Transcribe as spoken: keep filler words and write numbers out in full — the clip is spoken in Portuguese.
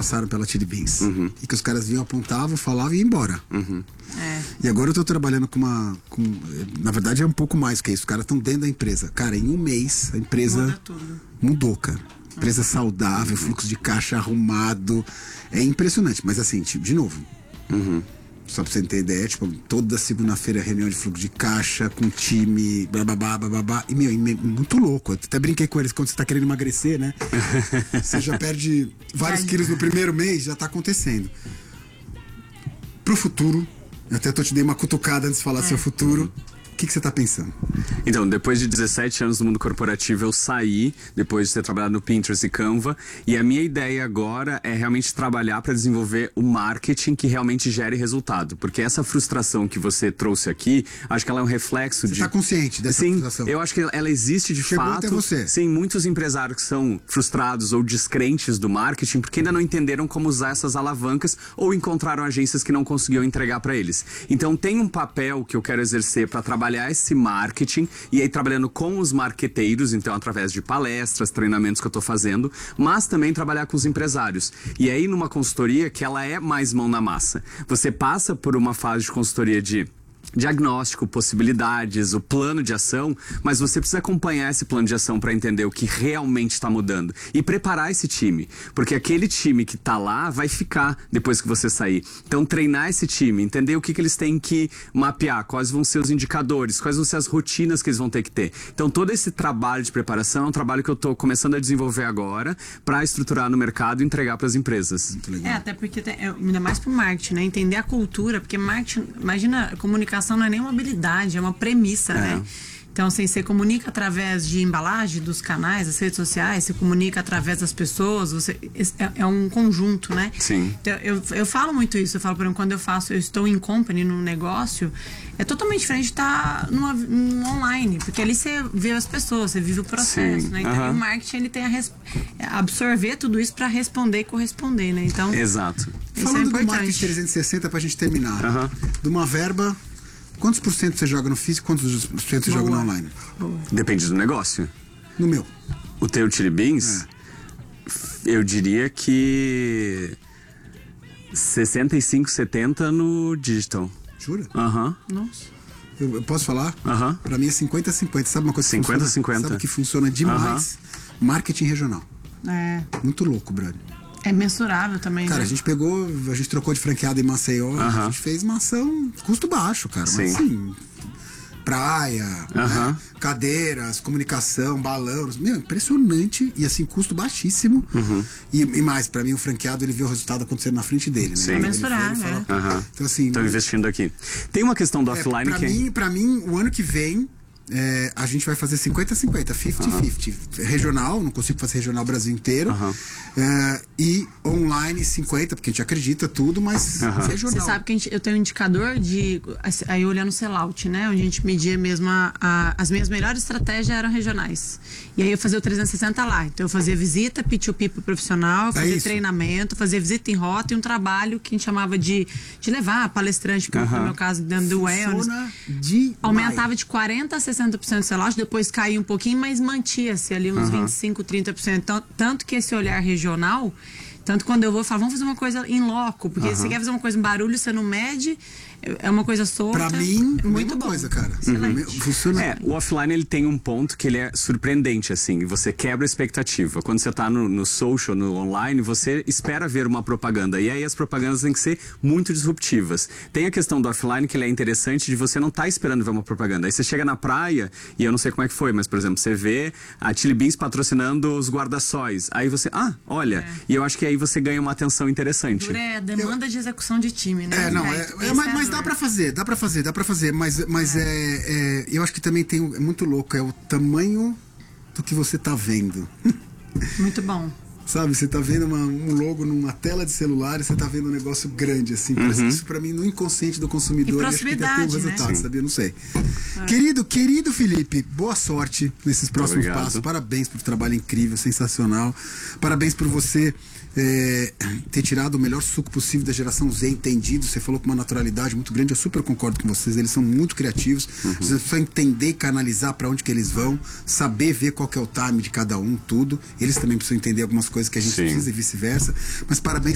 passaram pela Chili Beans. Uhum. E que os caras vinham, apontavam, falavam e iam embora. Uhum. É. E agora eu tô trabalhando com uma... Com, na verdade é um pouco mais que isso. Os caras estão dentro da empresa. Cara, em um mês a empresa Muda tudo. mudou, cara. Empresa saudável, fluxo de caixa arrumado. É impressionante. Mas assim, tipo, de novo. Uhum. Só pra você ter ideia, tipo, toda segunda-feira reunião de fluxo de caixa, com time, bababá, bababá. E, meu, e, muito louco. Eu até brinquei com eles, quando você tá querendo emagrecer, né? Você já perde vários quilos no primeiro mês, já tá acontecendo. Pro futuro, eu até tô te dei uma cutucada antes de falar é. seu futuro. O que, que você tá pensando? Então, depois de dezessete anos no mundo corporativo, eu saí, depois de ter trabalhado no Pinterest e Canva, e a minha ideia agora é realmente trabalhar para desenvolver o marketing que realmente gere resultado. Porque essa frustração que você trouxe aqui, acho que ela é um reflexo você de... Você tá consciente dessa Sim, frustração? eu acho que ela existe de Chegou fato. Até você. Sim, muitos empresários que são frustrados ou descrentes do marketing porque ainda não entenderam como usar essas alavancas ou encontraram agências que não conseguiam entregar para eles. Então, tem um papel que eu quero exercer para trabalhar trabalhar esse marketing e aí trabalhando com os marqueteiros, então através de palestras, treinamentos que eu tô fazendo, mas também trabalhar com os empresários. E aí numa consultoria que ela é mais mão na massa. Você passa por uma fase de consultoria de diagnóstico, possibilidades, o plano de ação, mas você precisa acompanhar esse plano de ação para entender o que realmente está mudando e preparar esse time, porque aquele time que está lá vai ficar depois que você sair. Então treinar esse time, entender o que, que eles têm que mapear, quais vão ser os indicadores, quais vão ser as rotinas que eles vão ter que ter. Então todo esse trabalho de preparação é um trabalho que eu estou começando a desenvolver agora para estruturar no mercado e entregar para as empresas. Muito legal. É, até porque tem, ainda mais para o marketing, né? Entender a cultura, porque marketing, imagina, comunicação não é nem uma habilidade, é uma premissa, é. né? Então, assim, você comunica através de embalagem, dos canais, das redes sociais, você comunica através das pessoas, você, é, é um conjunto, né? Sim. Então, eu, eu falo muito isso, eu falo, por exemplo, quando eu faço, eu estou em company, num negócio, é totalmente diferente de estar numa, num online, porque ali você vê as pessoas, você vive o processo, Sim. né? Então, uhum. o marketing, ele tem a res, absorver tudo isso para responder e corresponder, né? Então, exato. Isso Falando é do importante. marketing trezentos e sessenta pra gente terminar, uhum. de uma verba, quantos por cento você joga no físico, quantos por cento você Boa. joga no online? Boa. Depende do negócio. No meu. O teu Chili Beans, é. eu diria que sessenta e cinco, setenta no digital. Jura? Aham. Uhum. Nossa. Eu, eu posso falar? Aham. Uhum. Pra mim é cinquenta a cinquenta. Sabe uma coisa que cinquenta funciona? cinquenta. Sabe que funciona demais? Uhum. Marketing regional. É. Muito louco, brother. É mensurável também, cara, né? a gente pegou, a gente trocou de franqueada em Maceió, uh-huh. a gente fez uma ação custo baixo, cara. Sim. Mas assim, praia, uh-huh. né? Cadeiras, comunicação, balão, meu, impressionante e assim, custo baixíssimo. Uh-huh. E, e mais, pra mim, o franqueado, ele vê o resultado acontecendo na frente dele, né? Sim. É mensurável, né? Uh-huh. Então assim... Estão investindo aqui. Tem uma questão do é, offline pra que... Mim, pra mim, o ano que vem... É, a gente vai fazer cinquenta a cinquenta, cinquenta cinquenta. Uhum. Regional, não consigo fazer regional Brasil inteiro. Uhum. É, e online cinquenta, porque a gente acredita tudo, mas uhum. Você regional. sabe que a gente, eu tenho um indicador de. Aí olhando o sellout, né? Onde a gente media mesmo a, a, as minhas melhores estratégias eram regionais. E aí eu fazia o trezentos e sessenta lá. Então eu fazia visita, P dois P pro profissional, fazia é treinamento, fazia visita em rota e um trabalho que a gente chamava de, de levar palestrante, que uhum. no meu caso, dentro do wellness. Aumentava de quarenta a sessenta por cento de sellout, depois caía um pouquinho, mas mantia-se ali uns uhum. vinte e cinco, trinta por cento. Então, tanto que esse olhar regional, tanto quando eu vou falar, vamos fazer uma coisa em loco, porque uhum. se você quer fazer uma coisa em barulho, você não mede, é uma coisa solta. Pra mim, é muito boa coisa, cara. Uhum. Funciona. É, o offline ele tem um ponto que ele é surpreendente, assim, você quebra a expectativa. Quando você tá no, no social, no online, você espera ver uma propaganda, e aí as propagandas têm que ser muito disruptivas. Tem a questão do offline que ele é interessante de você não tá esperando ver uma propaganda. Aí você chega na praia, e eu não sei como é que foi, mas, por exemplo, você vê a Chili Beans patrocinando os guarda-sóis. Aí você, ah, olha, é. e eu acho que aí você ganha uma atenção interessante. É, demanda eu... de execução de time, né? É, não, é, é, mas, mas dá pra fazer, dá pra fazer, dá pra fazer, mas, mas é. É, é, eu acho que também tem, é muito louco, é o tamanho do que você tá vendo. Muito bom. Sabe, você tá vendo uma, um logo numa tela de celular e você tá vendo um negócio grande, assim. Uhum. Parece que isso pra mim, no inconsciente do consumidor, acho que deve ter um resultado, né? Sabia? Não sei. É. Querido, querido Felipe, boa sorte nesses próximos Obrigado. passos. Parabéns pelo trabalho incrível, sensacional. Parabéns por você é, ter tirado o melhor suco possível da geração Z, entendido. Você falou com uma naturalidade muito grande. Eu super concordo com vocês. Eles são muito criativos. Uhum. Você precisa entender e canalizar pra onde que eles vão, saber ver qual que é o time de cada um, tudo. Eles também precisam entender algumas coisas que a gente Sim. precisa e vice-versa. Mas parabéns